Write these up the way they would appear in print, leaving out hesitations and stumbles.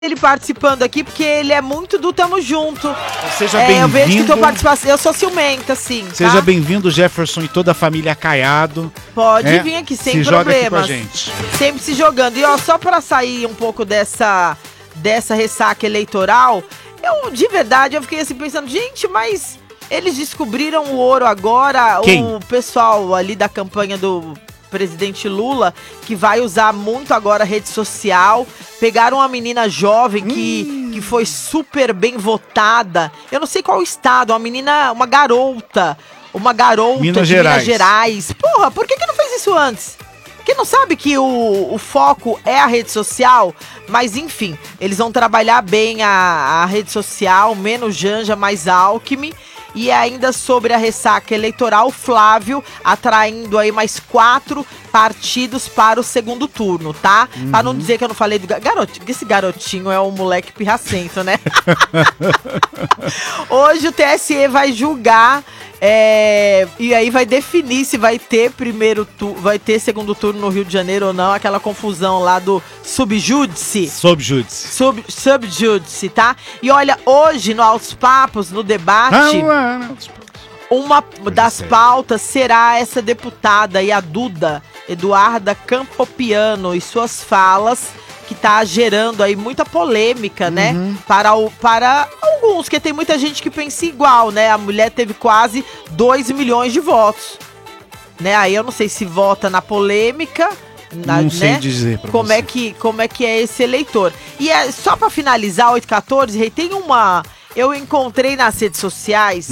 ele participando aqui, porque ele é muito do Tamo Junto. Seja bem-vindo. Eu vejo que tua participação, eu sou ciumenta, sim. Seja tá? bem-vindo, Jefferson e toda a família Caiado. Pode vir aqui, sem se problemas. joga aqui com a gente. Sempre se jogando. E ó, só pra sair um pouco dessa ressaca eleitoral, de verdade, eu fiquei assim pensando, gente, mas eles descobriram o ouro agora. Quem? O pessoal ali da campanha do presidente Lula, que vai usar muito agora a rede social. Pegaram uma menina jovem que foi super bem votada. Eu não sei qual estado, uma garota Minas de Gerais. Minas Gerais. Porra, por que não fez isso antes? Porque não sabe que o foco é a rede social? Mas enfim, eles vão trabalhar bem a rede social, menos Janja, mais Alckmin. E ainda sobre a ressaca eleitoral, Flávio atraindo aí mais 4 partidos para o segundo turno, tá? Pra não dizer que eu não falei do garotinho, que esse garotinho é um moleque pirracento, né? Hoje o TSE vai julgar e aí vai definir se vai ter vai ter segundo turno no Rio de Janeiro ou não, aquela confusão lá do subjúdice. Subjúdice, tá? E olha, hoje no Altos Papos, no debate, uma das pautas será essa deputada aí, a Duda Eduarda Campopiano, e suas falas, que tá gerando aí muita polêmica, né? Para alguns, que tem muita gente que pensa igual, né? A mulher teve quase 2 milhões de votos, né? Aí eu não sei se vota na polêmica, não sei dizer pra como você. Como é que é esse eleitor. E só pra finalizar, 814, tem eu encontrei nas redes sociais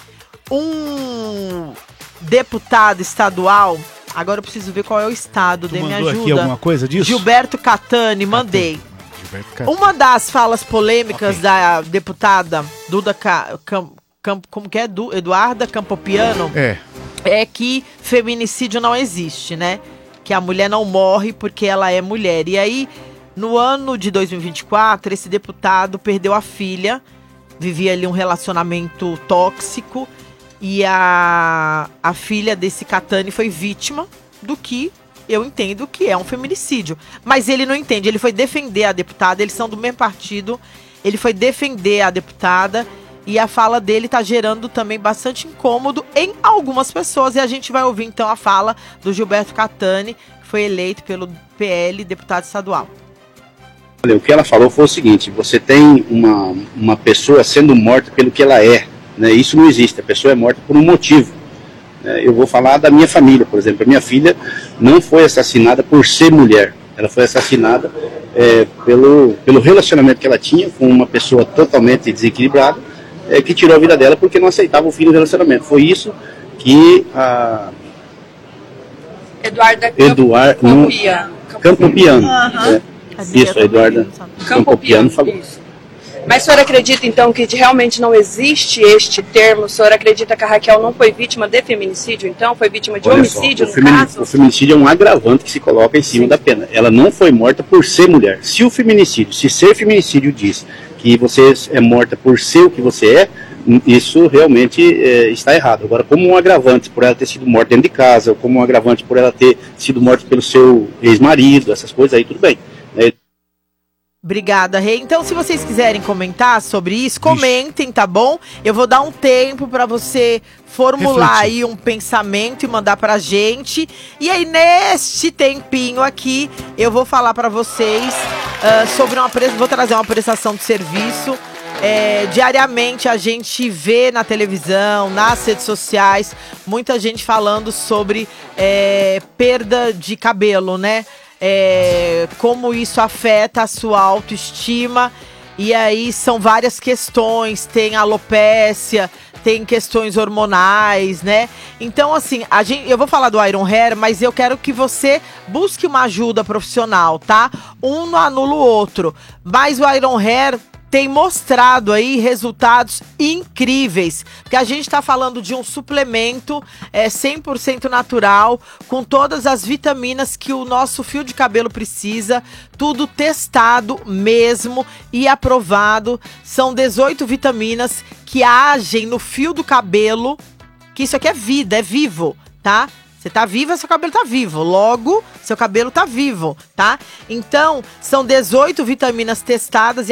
um deputado estadual. Agora eu preciso ver qual é o estado, me ajuda. Aqui alguma coisa disso? Gilberto Catani, mandei. Uma das falas polêmicas da deputada Duda como que é? Eduarda Campopiano é que feminicídio não existe, né? Que a mulher não morre porque ela é mulher. E aí, no ano de 2024, esse deputado perdeu a filha, vivia ali um relacionamento tóxico, e a filha desse Catani foi vítima do que eu entendo que é um feminicídio. Mas ele não entende, ele foi defender a deputada, eles são do mesmo partido, ele foi defender a deputada, e a fala dele tá gerando também bastante incômodo em algumas pessoas. E a gente vai ouvir então a fala do Gilberto Catani, que foi eleito pelo PL, deputado estadual. O que ela falou foi o seguinte: você tem uma pessoa sendo morta pelo que ela é, né? Isso não existe, a pessoa é morta por um motivo. Eu vou falar da minha família, por exemplo. A minha filha não foi assassinada por ser mulher, ela foi assassinada pelo relacionamento que ela tinha com uma pessoa totalmente desequilibrada, que tirou a vida dela porque não aceitava o fim do relacionamento. Foi isso que a Eduarda Campopiano. Isso, a Eduarda Campopiano falou. Mas o senhor acredita, então, que realmente não existe este termo? O senhor acredita que a Raquel não foi vítima de feminicídio, então? Foi vítima de homicídio, no caso? O feminicídio é um agravante que se coloca em cima da pena. Ela não foi morta por ser mulher. Se ser feminicídio diz que você é morta por ser o que você é, isso realmente está errado. Agora, como um agravante por ela ter sido morta dentro de casa, ou como um agravante por ela ter sido morta pelo seu ex-marido, essas coisas aí, tudo bem. Obrigada, Rei. Então, se vocês quiserem comentar sobre isso, comentem, tá bom? Eu vou dar um tempo pra você formular aí um pensamento e mandar pra gente. E aí, neste tempinho aqui, eu vou falar pra vocês sobre vou trazer uma prestação de serviço. Diariamente a gente vê na televisão, nas redes sociais, muita gente falando sobre perda de cabelo, né? Como isso afeta a sua autoestima. E aí são várias questões, tem alopécia, tem questões hormonais, né? Então, assim, eu vou falar do Iron Hair, mas eu quero que você busque uma ajuda profissional, tá? Um não anula o outro, mas o Iron Hair tem mostrado aí resultados incríveis, porque a gente está falando de um suplemento 100% natural, com todas as vitaminas que o nosso fio de cabelo precisa, tudo testado mesmo e aprovado. São 18 vitaminas que agem no fio do cabelo, que isso aqui é vida, é vivo, tá? Você tá viva, seu cabelo tá vivo. Logo, seu cabelo tá vivo, tá? Então, são 18 vitaminas testadas